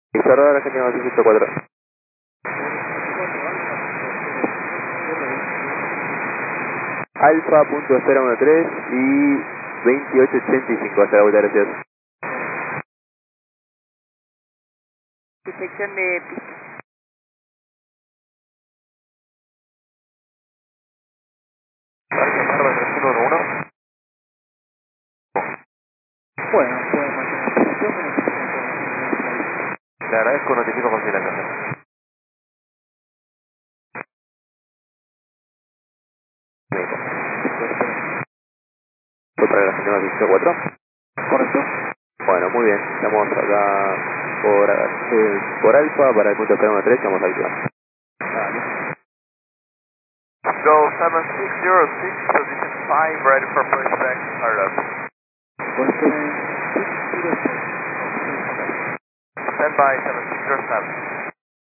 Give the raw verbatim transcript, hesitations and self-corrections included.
Cerrada Argentina seis ocho cuatro. Alfa punto cero uno tres y veintiocho ochenta y cinco, hasta la vuelta, gracias. Detección de pista. Bueno, pueden mantener la posición, pero no se Le agradezco, notifico con la casa. Otra de la seis ocho cuatro. Correcto. Bueno, muy bien, estamos acá por, eh, por Alfa para el punto cero uno tres, vamos a activar. Go seven six zero six, position five, ready for pushback, startup. Por eso, Stand by seven six zero seven.